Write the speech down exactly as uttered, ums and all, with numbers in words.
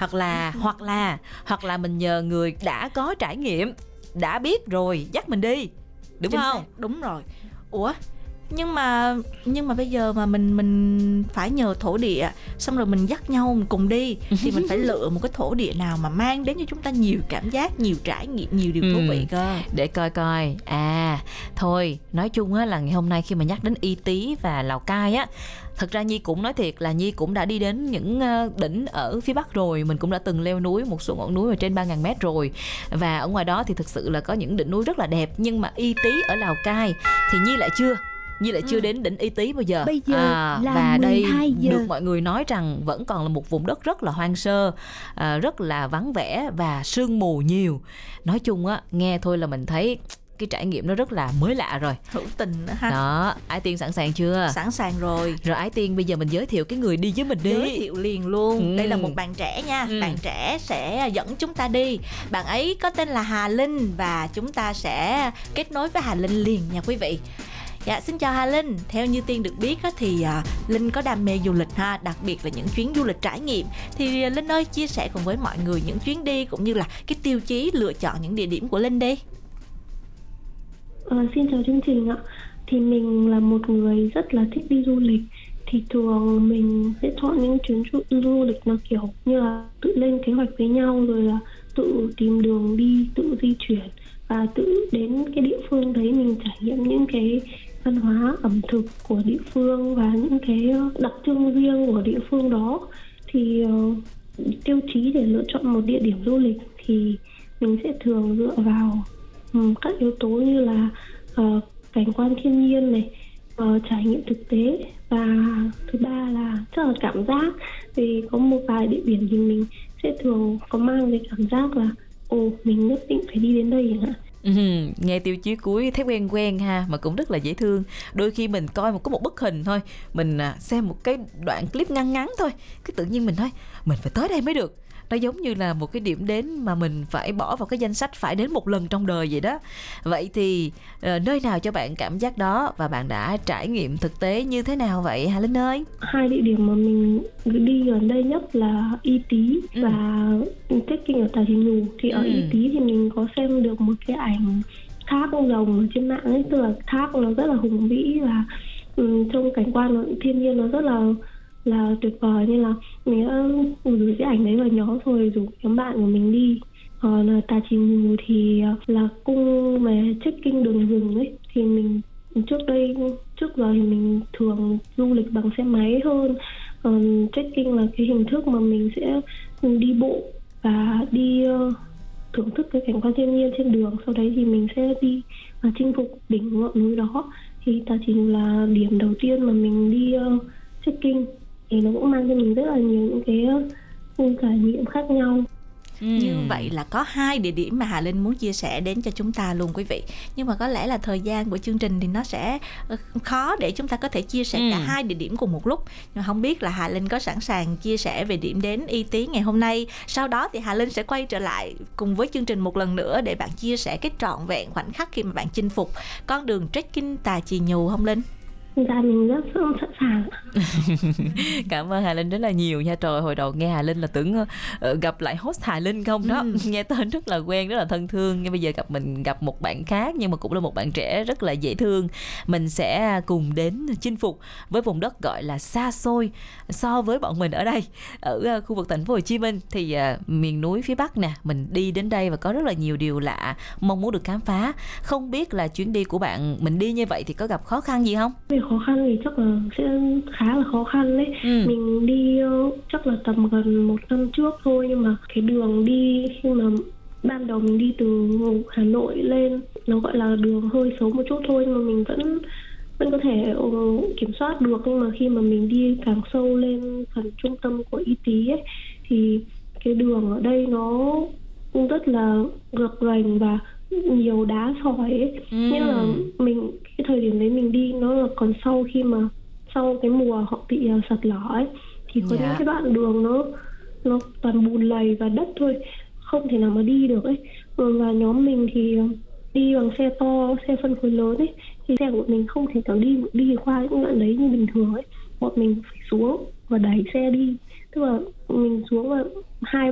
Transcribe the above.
Hoặc là hoặc là hoặc là mình nhờ người đã có trải nghiệm, đã biết rồi dắt mình đi, đúng Chính không? xác, đúng rồi. Ủa, nhưng mà nhưng mà bây giờ mà mình mình phải nhờ thổ địa, xong rồi mình dắt nhau mình cùng đi, thì mình phải lựa một cái thổ địa nào mà mang đến cho chúng ta nhiều cảm giác, nhiều trải nghiệm, nhiều điều thú vị cơ. Để coi coi. À, thôi, nói chung á là ngày hôm nay khi mà nhắc đến Y Tý và Lào Cai á, thật ra Nhi cũng nói thiệt là Nhi cũng đã đi đến những đỉnh ở phía Bắc rồi. Mình cũng đã từng leo núi một số ngọn núi ở trên ba nghìn mét rồi. Và ở ngoài đó thì thực sự là có những đỉnh núi rất là đẹp. Nhưng mà Y Tý ở Lào Cai thì Nhi lại chưa Nhi lại chưa ừ. đến đỉnh Y Tý bao giờ. Bây giờ à, là và đây giờ. được mọi người nói rằng vẫn còn là một vùng đất rất là hoang sơ, à, rất là vắng vẻ và sương mù nhiều. Nói chung á, nghe thôi là mình thấy cái trải nghiệm nó rất là mới lạ rồi. Hữu tình nữa ha. Đó, Ái Tiên sẵn sàng chưa? Sẵn sàng rồi. Rồi Ái Tiên, bây giờ mình giới thiệu cái người đi với mình đi. Giới thiệu liền luôn. ừ. Đây là một bạn trẻ nha. ừ. Bạn trẻ sẽ dẫn chúng ta đi. Bạn ấy có tên là Hà Linh, và chúng ta sẽ kết nối với Hà Linh liền nha quý vị. Dạ, xin chào Hà Linh. Theo như Tiên được biết á, thì uh, Linh có đam mê du lịch ha, đặc biệt là những chuyến du lịch trải nghiệm. Thì uh, Linh ơi, chia sẻ cùng với mọi người những chuyến đi cũng như là cái tiêu chí lựa chọn những địa điểm của Linh đi. Ờ, xin chào chương trình ạ. Thì mình là một người rất là thích đi du lịch. Thì thường mình sẽ chọn những chuyến du, du lịch nó kiểu như là tự lên kế hoạch với nhau, rồi là tự tìm đường đi, tự di chuyển, và tự đến cái địa phương đấy mình trải nghiệm những cái văn hóa ẩm thực của địa phương và những cái đặc trưng riêng của địa phương đó. Thì uh, tiêu chí để lựa chọn một địa điểm du lịch thì mình sẽ thường dựa vào um, các yếu tố như là uh, cảnh quan thiên nhiên này, uh, trải nghiệm thực tế, và thứ ba là chắc là cảm giác. Thì có một vài địa điểm thì mình sẽ thường có mang cái cảm giác là ồ, mình nhất định phải đi đến đây chẳng hạn. Ừ, nghe tiêu chí cuối thấy quen quen ha, mà cũng rất là dễ thương. Đôi khi mình coi một có một bức hình thôi, mình xem một cái đoạn clip ngắn ngắn thôi, cái tự nhiên mình nói mình phải tới đây mới được. Nó giống như là một cái điểm đến mà mình phải bỏ vào cái danh sách phải đến một lần trong đời vậy đó. Vậy thì uh, nơi nào cho bạn cảm giác đó, và bạn đã trải nghiệm thực tế như thế nào vậy Hà Linh ơi? Hai địa điểm mà mình đi gần đây nhất là Y Tý ừ. và trekking ở Tà Trì Nhù. Thì ừ. ở Y Tý thì mình có xem được một cái ảnh thác rồng ở trên mạng ấy, tức là thác nó rất là hùng vĩ và um, trong cảnh quan thiên nhiên nó rất là là tuyệt vời, nên là mình đã gửi cái ảnh đấy vào nhóm rồi rủ nhóm bạn của mình đi. Còn Tà Trì Nhù thì là cung về trekking đường rừng ấy, thì mình trước đây trước giờ thì mình thường du lịch bằng xe máy hơn. Còn trekking là cái hình thức mà mình sẽ đi bộ và đi uh, thưởng thức cái cảnh quan thiên nhiên trên đường, sau đấy thì mình sẽ đi và chinh phục đỉnh ngọn núi đó. Thì Tà Trì Nhù là điểm đầu tiên mà mình đi uh, trekking, thì nó cũng mang cho mình rất là nhiều những cái uh, trải nghiệm khác nhau. Ừ. Như vậy là có hai địa điểm mà Hà Linh muốn chia sẻ đến cho chúng ta luôn quý vị. Nhưng mà có lẽ là thời gian của chương trình thì nó sẽ khó để chúng ta có thể chia sẻ ừ. cả hai địa điểm cùng một lúc. Nhưng không biết là Hà Linh có sẵn sàng chia sẻ về điểm đến Y Tý ngày hôm nay. Sau đó thì Hà Linh sẽ quay trở lại cùng với chương trình một lần nữa để bạn chia sẻ cái trọn vẹn khoảnh khắc khi mà bạn chinh phục con đường trekking Tà Trì Nhù không Linh? Dạ, mình rất sẵn sàng. Cảm ơn Hà Linh rất là nhiều nha. Trời, hồi đầu nghe Hà Linh là tưởng uh, gặp lại host Hà Linh không đó. ừ. Nghe tên rất là quen, rất là thân thương. Nhưng bây giờ gặp mình gặp một bạn khác, nhưng mà cũng là một bạn trẻ rất là dễ thương. Mình sẽ cùng đến chinh phục với vùng đất gọi là xa xôi so với bọn mình ở đây, ở uh, khu vực thành phố Hồ Chí Minh. Thì uh, miền núi phía Bắc nè, mình đi đến đây và có rất là nhiều điều lạ mong muốn được khám phá. Không biết là chuyến đi của bạn mình đi như vậy thì có gặp khó khăn gì không? Khó khăn thì chắc là sẽ khá là khó khăn đấy. ừ. Mình đi uh, chắc là tầm gần một năm trước thôi, nhưng mà cái đường đi khi mà ban đầu mình đi từ Hà Nội lên, nó gọi là đường hơi xấu một chút thôi, nhưng mà mình vẫn vẫn có thể uh, kiểm soát được. Nhưng mà khi mà mình đi càng sâu lên phần trung tâm của Y Tý ấy, thì cái đường ở đây nó rất là gập ghềnh và nhiều đá sỏi ấy. ừ. Nhưng mà mình cái thời điểm đấy mình đi nó là còn sau khi mà sau cái mùa họ bị uh, sạt lở ấy, thì có yeah. những cái đoạn đường nó nó toàn bùn lầy và đất thôi, không thể nào mà đi được ấy. Và nhóm mình thì uh, đi bằng xe to, xe phân khối lớn ấy, thì xe của mình không thể nào đi đi qua những đoạn đấy như bình thường ấy. Bọn mình phải xuống và đẩy xe đi, tức là mình xuống và hai